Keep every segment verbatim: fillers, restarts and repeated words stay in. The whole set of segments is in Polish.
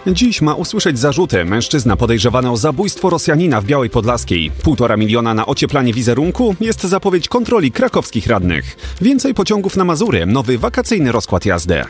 Dziś ma usłyszeć zarzuty. Mężczyzna podejrzewany o zabójstwo Rosjanina w Białej Podlaskiej. Półtora miliona na ocieplanie wizerunku jest zapowiedź kontroli krakowskich radnych. Więcej pociągów na Mazury, nowy wakacyjny rozkład jazdy.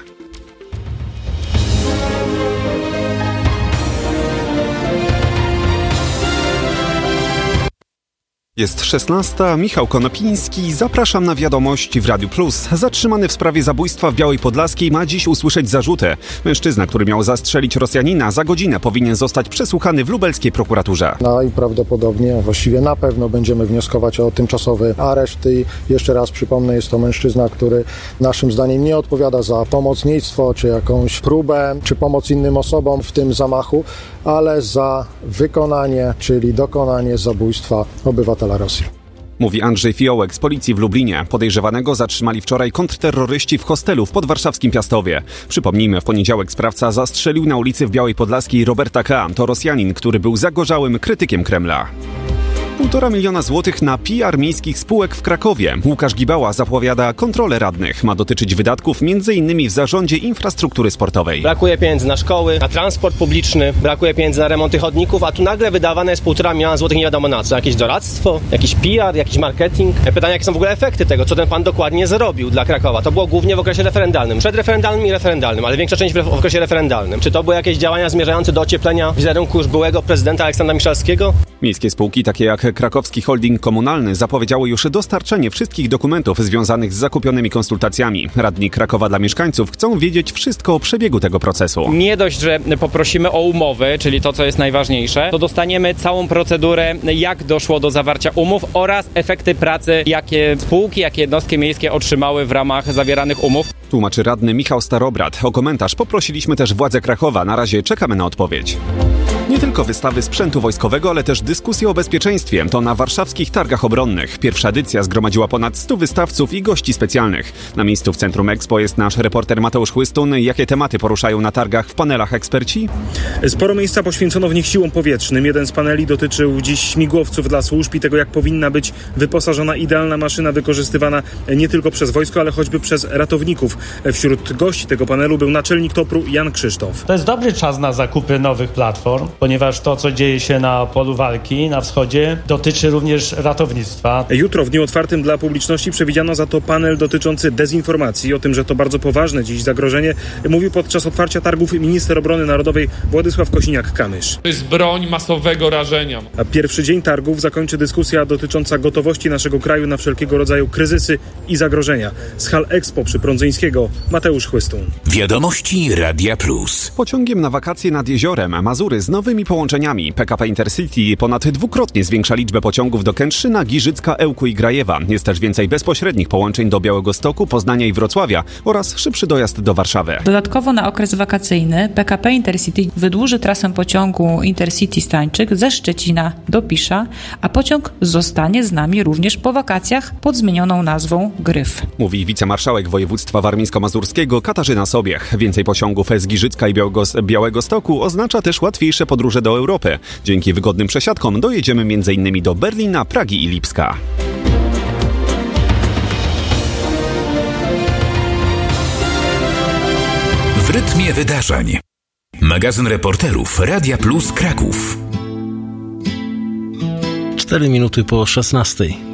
Jest szesnasta, Michał Konopiński, zapraszam na wiadomości w Radiu Plus. Zatrzymany w sprawie zabójstwa w Białej Podlaskiej ma dziś usłyszeć zarzuty. Mężczyzna, który miał zastrzelić Rosjanina, za godzinę powinien zostać przesłuchany w lubelskiej prokuraturze. No i prawdopodobnie, właściwie na pewno będziemy wnioskować o tymczasowy areszt i jeszcze raz przypomnę, jest to mężczyzna, który naszym zdaniem nie odpowiada za pomocnictwo, czy jakąś próbę, czy pomoc innym osobom w tym zamachu, ale za wykonanie, czyli dokonanie zabójstwa obywatela Rosji. Mówi Andrzej Fiołek z policji w Lublinie. Podejrzewanego zatrzymali wczoraj kontrterroryści w hostelu w podwarszawskim Piastowie. Przypomnijmy, w poniedziałek sprawca zastrzelił na ulicy w Białej Podlaskiej Roberta K. To Rosjanin, który był zagorzałym krytykiem Kremla. Półtora miliona złotych na P R miejskich spółek w Krakowie. Łukasz Gibała zapowiada kontrolę radnych. Ma dotyczyć wydatków między innymi w zarządzie infrastruktury sportowej. Brakuje pieniędzy na szkoły, na transport publiczny, brakuje pieniędzy na remonty chodników, a tu nagle wydawane jest półtora miliona złotych nie wiadomo na co. Jakieś doradztwo, jakiś P R, jakiś marketing. Pytanie, jakie są w ogóle efekty tego, co ten pan dokładnie zrobił dla Krakowa. To było głównie w okresie referendalnym, przedreferendalnym i referendalnym, ale większa część w okresie referendalnym. Czy to były jakieś działania zmierzające do ocieplenia wizerunku już byłego prezydenta Aleksandra Miszalskiego? Miejskie spółki takie jak Krakowski Holding Komunalny zapowiedziały już dostarczenie wszystkich dokumentów związanych z zakupionymi konsultacjami. Radni Krakowa dla mieszkańców chcą wiedzieć wszystko o przebiegu tego procesu. Nie dość, że poprosimy o umowy, czyli to, co jest najważniejsze, to dostaniemy całą procedurę, jak doszło do zawarcia umów oraz efekty pracy, jakie spółki, jakie jednostki miejskie otrzymały w ramach zawieranych umów. Tłumaczy radny Michał Starobrat. O komentarz poprosiliśmy też władze Krakowa. Na razie czekamy na odpowiedź. Nie tylko wystawy sprzętu wojskowego, ale też dyskusje o bezpieczeństwie. To na warszawskich targach obronnych. Pierwsza edycja zgromadziła ponad stu wystawców i gości specjalnych. Na miejscu w Centrum Expo jest nasz reporter Mateusz Chłystun. Jakie tematy poruszają na targach w panelach eksperci? Sporo miejsca poświęcono w nich siłom powietrznym. Jeden z paneli dotyczył dziś śmigłowców dla służb i tego, jak powinna być wyposażona idealna maszyna wykorzystywana nie tylko przez wojsko, ale choćby przez ratowników. Wśród gości tego panelu był naczelnik topru Jan Krzysztof. To jest dobry czas na zakupy nowych platform, ponieważ to, co dzieje się na polu walki na wschodzie, dotyczy również ratownictwa. Jutro w dniu otwartym dla publiczności przewidziano za to panel dotyczący dezinformacji. O tym, że to bardzo poważne dziś zagrożenie, mówił podczas otwarcia targów minister obrony narodowej Władysław Kosiniak-Kamysz. To jest broń masowego rażenia. A pierwszy dzień targów zakończy dyskusja dotycząca gotowości naszego kraju na wszelkiego rodzaju kryzysy i zagrożenia. Z hal Expo przy Prądzyńskiego, Mateusz Chłystun. Wiadomości Radia Plus. Pociągiem na wakacje nad jeziorem Mazury z nowymi połączeniami. P K P Intercity ponad dwukrotnie zwiększa liczbę pociągów do Kętrzyna, Giżycka, Ełku i Grajewa. Jest też więcej bezpośrednich połączeń do Białegostoku, Poznania i Wrocławia oraz szybszy dojazd do Warszawy. Dodatkowo na okres wakacyjny P K P Intercity wydłuży trasę pociągu Intercity Stańczyk ze Szczecina do Pisza, a pociąg zostanie z nami również po wakacjach pod zmienioną nazwą Gryf. Mówi wicemarszałek województwa warmińsko-mazurskiego Katarzyna Sobiech. Więcej pociągów z Giżycka i Białegostoku oznacza też łatwiejsze podróże do Europy. Dzięki wygodnym przesiadkom dojedziemy między innymi do Berlina, Pragi i Lipska. W rytmie wydarzeń. Magazyn reporterów Radia Plus Kraków. Cztery minuty po szesnastej.